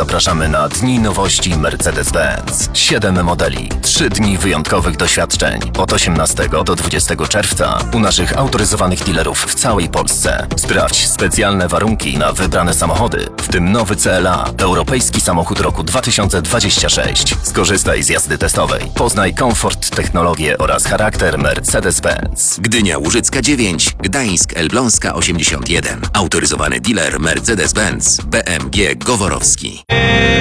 zapraszamy na Dni Nowości Mercedes-Benz. 7 modeli, 3 dni wyjątkowych doświadczeń od 18 do 20 czerwca u naszych autoryzowanych dealerów w całej Polsce. Sprawdź specjalne warunki na wybrane samochody, w tym nowy CLA, europejski samochód roku 2026. Skorzystaj z jazdy testowej. Poznaj komfort, technologię oraz charakter Mercedes-Benz. Gdynia Łużycka 9, Gdańsk Elbląska 81. Autoryzowany dealer Mercedes-Benz BMG Goworowski.